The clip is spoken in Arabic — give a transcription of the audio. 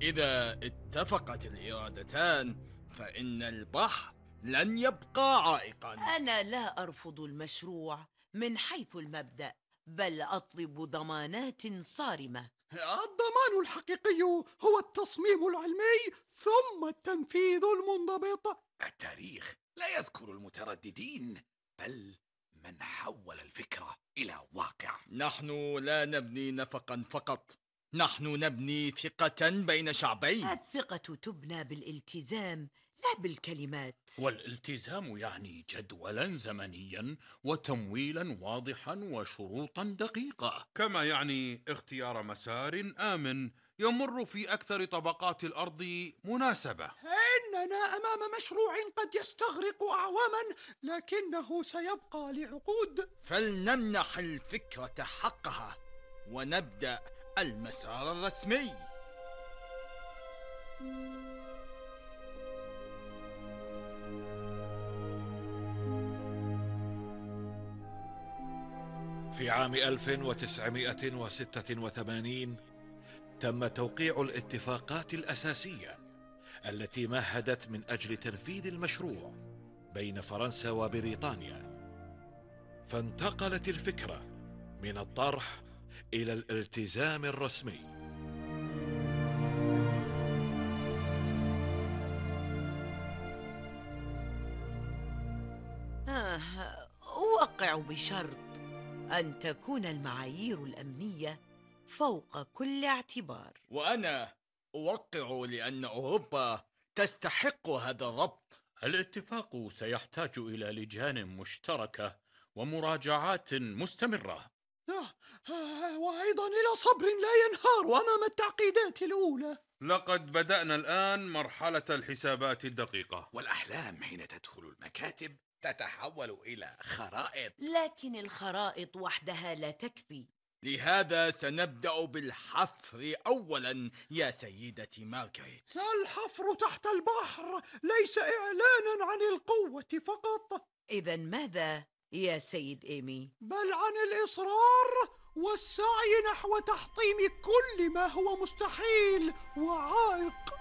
إذا اتفقت الإرادتان فإن البحر لن يبقى عائقا. أنا لا أرفض المشروع من حيث المبدأ، بل أطلب ضمانات صارمة. الضمان الحقيقي هو التصميم العلمي ثم التنفيذ المنضبط. التاريخ لا يذكر المترددين، بل من حول الفكرة إلى واقع. نحن لا نبني نفقا فقط، نحن نبني ثقة بين شعبين. الثقة تبنى بالالتزام لا بالكلمات. والالتزام يعني جدولا زمنيا وتمويلا واضحا وشروطا دقيقة، كما يعني اختيار مسار آمن يمر في أكثر طبقات الأرض مناسبة. إننا أمام مشروع قد يستغرق أعواما لكنه سيبقى لعقود. فلنمنح الفكرة حقها ونبدأ المسار الرسمي. في عام 1986 تم توقيع الاتفاقات الأساسية التي مهدت من أجل تنفيذ المشروع بين فرنسا وبريطانيا، فانتقلت الفكرة من الطرح إلى الالتزام الرسمي. أوقع بشرط أن تكون المعايير الأمنية فوق كل اعتبار. وأنا أوقع لأن أوروبا تستحق هذا الربط. الاتفاق سيحتاج إلى لجان مشتركة ومراجعات مستمرة، وأيضا إلى صبر لا ينهار أمام التعقيدات الأولى. لقد بدأنا الآن مرحلة الحسابات الدقيقة، والأحلام حين تدخل المكاتب تتحول إلى خرائط. لكن الخرائط وحدها لا تكفي. لهذا سنبدأ بالحفر أولا يا سيدتي مارغريت. الحفر تحت البحر ليس إعلانا عن القوة فقط. إذن ماذا يا سيد إيمي؟ بل عن الإصرار والسعي نحو تحطيم كل ما هو مستحيل وعائق.